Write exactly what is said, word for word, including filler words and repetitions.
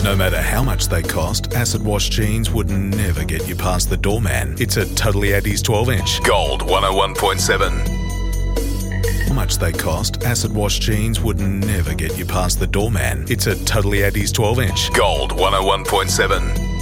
No matter how much they cost, acid wash jeans would never get you past the doorman. It's a Totally Addies twelve inch. Gold one oh one point seven. How much they cost, acid wash jeans would never get you past the doorman. It's a Totally Addies twelve inch. Gold one oh one point seven.